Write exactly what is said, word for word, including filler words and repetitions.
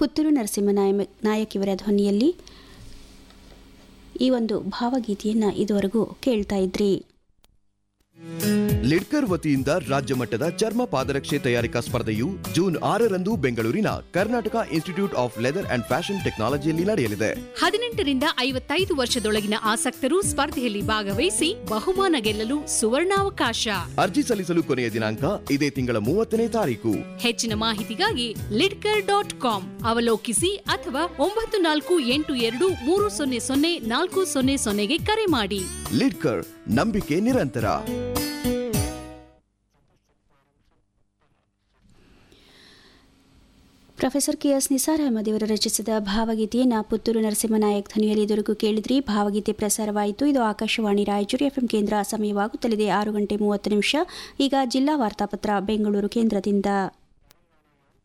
ಪುತ್ತೂರು ನರಸಿಂಹ ನಾಯಕ್ ಇವರ ಧ್ವನಿಯಲ್ಲಿ ಈ ಒಂದು ಭಾವಗೀತೆಯನ್ನು ಇದುವರೆಗೂ ಕೇಳ್ತಾ ಇದ್ರಿ. ಲಿಡ್ಕರ್ ವತಿಯಿಂದ ರಾಜ್ಯ ಮಟ್ಟದ ಚರ್ಮ ಪಾದರಕ್ಷೆ ತಯಾರಿಕಾ ಸ್ಪರ್ಧೆಯು ಜೂನ್ ಆರರಂದು ಬೆಂಗಳೂರಿನ Karnataka institute of leather and fashion ಟೆಕ್ನಾಲಜಿಯಲ್ಲಿ ನಡೆಯಲಿದೆ. ಹದಿನೆಂಟರಿಂದ ಐವತ್ತೈದು ವರ್ಷದೊಳಗಿನ ಆಸಕ್ತರು ಸ್ಪರ್ಧೆಯಲ್ಲಿ ಭಾಗವಹಿಸಿ ಬಹುಮಾನ ಗೆಲ್ಲಲು ಸುವರ್ಣಾವಕಾಶ. ಅರ್ಜಿ ಸಲ್ಲಿಸಲು ಕೊನೆಯ ದಿನಾಂಕ ಇದೇ ತಿಂಗಳ ಮೂವತ್ತನೇ ತಾರೀಕು. ಹೆಚ್ಚಿನ ಮಾಹಿತಿಗಾಗಿ ಲಿಡ್ಕರ್ ಡಾಟ್ ಕಾಮ್ ಅವಲೋಕಿಸಿ ಅಥವಾ ಒಂಬತ್ತು ನಾಲ್ಕು ಎಂಟು ಎರಡು ಮೂರು ಸೊನ್ನೆ ಸೊನ್ನೆ ನಾಲ್ಕು ಸೊನ್ನೆ ಸೊನ್ನೆಗೆ ಕರೆ ಮಾಡಿ. ಲಿಡ್ಕರ್, ನಂಬಿಕೆ ನಿರಂತರ. Professor K S Nisar Ahmed ಇವರು ರಚಿಸಿದ ಭಾವಗೀತೆಯನ್ನು ಪುತ್ತೂರು ನರಸಿಂಹ ನಾಯಕ್ ಧ್ವನಿಯಲ್ಲಿ ಇದುವರೆಗೂ ಕೇಳಿದ್ರಿ. ಭಾವಗೀತೆ ಪ್ರಸಾರವಾಯಿತು. ಇದು ಆಕಾಶವಾಣಿ ರಾಯಚೂರು ಎಫ್ಎಂ ಕೇಂದ್ರ. ಸಮಯವಾಗುತ್ತಲಿದೆ ಆರು ಗಂಟೆ ಮೂವತ್ತು ನಿಮಿಷ. ಈಗ ಜಿಲ್ಲಾ ವಾರ್ತಾಪತ್ರ ಬೆಂಗಳೂರು ಕೇಂದ್ರದಿಂದ.